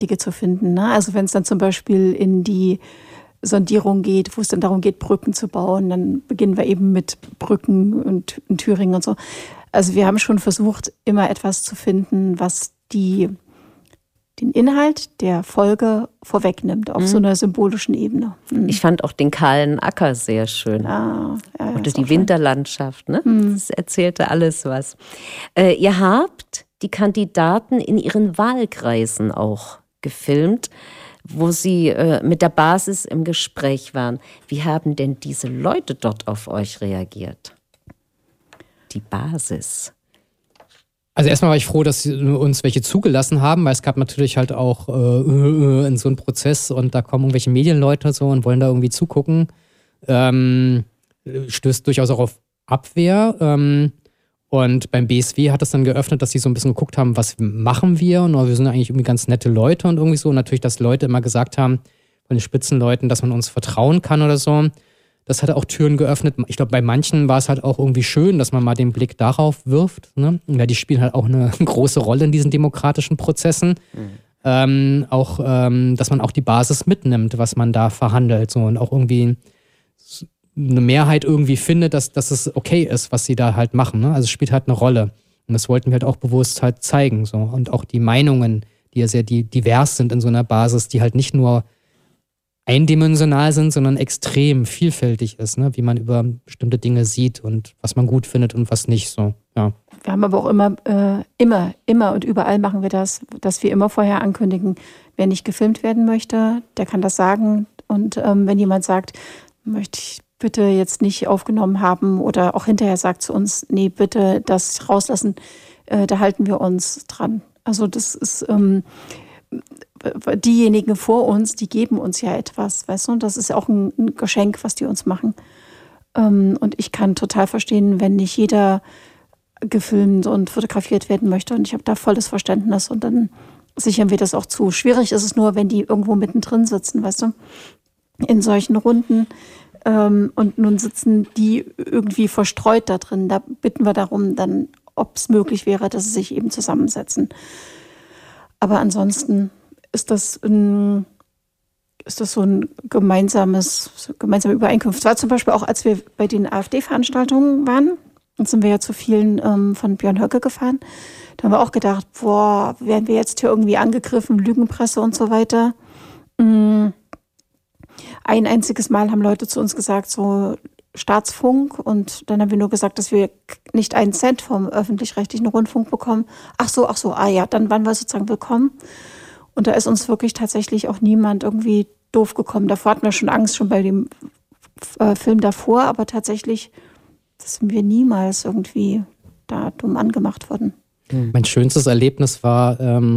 Wege zu finden. Ne? Also wenn es dann zum Beispiel in die Sondierung geht, wo es dann darum geht, Brücken zu bauen, dann beginnen wir eben mit Brücken und in Thüringen und so. Also wir haben schon versucht, immer etwas zu finden, was den Inhalt der Folge vorwegnimmt, auf so einer symbolischen Ebene. Ich fand auch den kahlen Acker sehr schön. Ja, oder die Winterlandschaft, ne? Das erzählte alles was. Ihr habt die Kandidaten in ihren Wahlkreisen auch gefilmt, wo sie mit der Basis im Gespräch waren. Wie haben denn diese Leute dort auf euch reagiert? Die Basis. Also erstmal war ich froh, dass sie uns welche zugelassen haben, weil es gab natürlich halt auch in so einen Prozess und da kommen irgendwelche Medienleute so und wollen da irgendwie zugucken. Stößt durchaus auch auf Abwehr. Und beim BSW hat es dann geöffnet, dass sie so ein bisschen geguckt haben, was machen wir? Und wir sind eigentlich irgendwie ganz nette Leute und irgendwie so. Und natürlich, dass Leute immer gesagt haben, von den Spitzenleuten, dass man uns vertrauen kann oder so. Das hat auch Türen geöffnet. Ich glaube, bei manchen war es halt auch irgendwie schön, dass man mal den Blick darauf wirft. Ne? Ja, die spielen halt auch eine große Rolle in diesen demokratischen Prozessen. Dass man auch die Basis mitnimmt, was man da verhandelt. So, und auch irgendwie eine Mehrheit irgendwie findet, dass es okay ist, was sie da halt machen. Ne? Also es spielt halt eine Rolle. Und das wollten wir halt auch bewusst halt zeigen. So. Und auch die Meinungen, die ja sehr divers sind in so einer Basis, die halt nicht nur eindimensional sind, sondern extrem vielfältig ist, ne? Wie man über bestimmte Dinge sieht und was man gut findet und was nicht so. Ja. Wir haben aber auch immer und überall machen wir das, dass wir immer vorher ankündigen, wer nicht gefilmt werden möchte, der kann das sagen. Und wenn jemand sagt, möchte ich bitte jetzt nicht aufgenommen haben oder auch hinterher sagt zu uns, nee, bitte das rauslassen, da halten wir uns dran. Also das ist diejenigen vor uns, die geben uns ja etwas, weißt du, das ist ja auch ein Geschenk, was die uns machen. Und ich kann total verstehen, wenn nicht jeder gefilmt und fotografiert werden möchte und ich habe da volles Verständnis und dann sichern wir das auch zu. Schwierig ist es nur, wenn die irgendwo mittendrin sitzen, weißt du, in solchen Runden und nun sitzen die irgendwie verstreut da drin. Da bitten wir darum, dann, ob es möglich wäre, dass sie sich eben zusammensetzen. Aber ansonsten ist das so ein gemeinsame Übereinkunft. Es war zum Beispiel auch, als wir bei den AfD-Veranstaltungen waren, und sind wir ja zu vielen von Björn Höcke gefahren, da haben wir auch gedacht, boah, werden wir jetzt hier irgendwie angegriffen, Lügenpresse und so weiter. Ein einziges Mal haben Leute zu uns gesagt, so Staatsfunk, und dann haben wir nur gesagt, dass wir nicht einen Cent vom öffentlich-rechtlichen Rundfunk bekommen. Ach so, ja, dann waren wir sozusagen willkommen. Und da ist uns wirklich tatsächlich auch niemand irgendwie doof gekommen. Davor hatten wir schon Angst, schon bei dem Film davor, aber tatsächlich sind wir niemals irgendwie da dumm angemacht worden. Mein schönstes Erlebnis war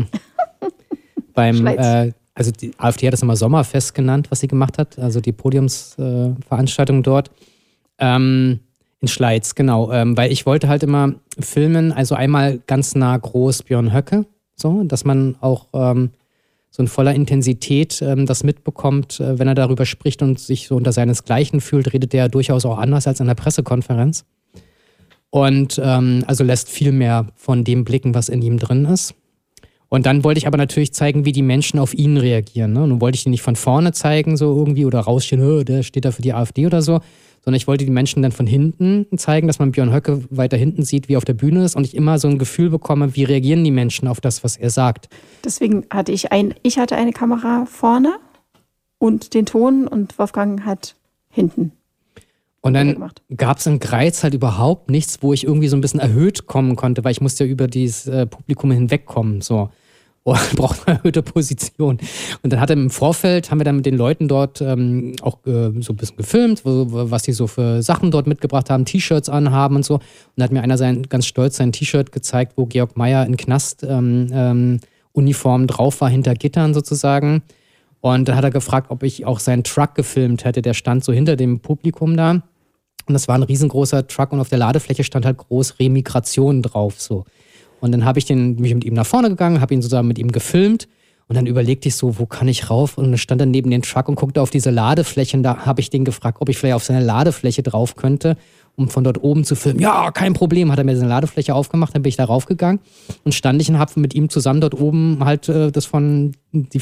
also die AfD hat das immer Sommerfest genannt, was sie gemacht hat, also die Podiumsveranstaltung dort. In Schleiz, genau. Weil ich wollte halt immer filmen, also einmal ganz nah groß Björn Höcke, so, dass man auch so in voller Intensität das mitbekommt, wenn er darüber spricht und sich so unter seinesgleichen fühlt, redet er durchaus auch anders als in der Pressekonferenz. Und also lässt viel mehr von dem blicken, was in ihm drin ist. Und dann wollte ich aber natürlich zeigen, wie die Menschen auf ihn reagieren. Ne? Nun wollte ich ihn nicht von vorne zeigen, so irgendwie, oder rausstehen, der steht da für die AfD oder so, sondern ich wollte die Menschen dann von hinten zeigen, dass man Björn Höcke weiter hinten sieht, wie auf der Bühne ist und ich immer so ein Gefühl bekomme, wie reagieren die Menschen auf das, was er sagt. Deswegen hatte ich eine Kamera vorne und den Ton und Wolfgang hat hinten. Und dann gab es in Greiz halt überhaupt nichts, wo ich irgendwie so ein bisschen erhöht kommen konnte, weil ich musste ja über dieses Publikum hinwegkommen, so. Oh, braucht eine erhöhte Position. Und dann haben wir dann mit den Leuten dort auch so ein bisschen gefilmt, was die so für Sachen dort mitgebracht haben, T-Shirts anhaben und so. Und dann hat mir einer ganz stolz sein T-Shirt gezeigt, wo Georg Mayer in Knast-Uniform drauf war, hinter Gittern sozusagen. Und dann hat er gefragt, ob ich auch seinen Truck gefilmt hätte. Der stand so hinter dem Publikum da. Und das war ein riesengroßer Truck und auf der Ladefläche stand halt groß Remigration drauf, so. Und dann habe ich mich mit ihm nach vorne gegangen, habe ihn sozusagen mit ihm gefilmt Und dann überlegte ich so, wo kann ich rauf? Und dann stand er neben den Truck und guckte auf diese Ladefläche. Und da habe ich den gefragt, ob ich vielleicht auf seine Ladefläche drauf könnte, um von dort oben zu filmen. Ja, kein Problem. Hat er mir seine Ladefläche aufgemacht, dann bin ich da raufgegangen und stand ich und habe mit ihm zusammen dort oben halt die